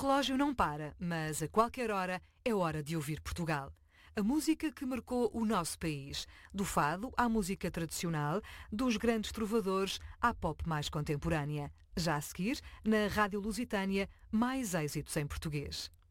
relógio não para, mas a qualquer hora é hora de ouvir Portugal. A música que marcou o nosso país, do fado à música tradicional, dos grandes trovadores à pop mais contemporânea. Já a seguir, na Rádio Lusitânia, mais êxitos em português.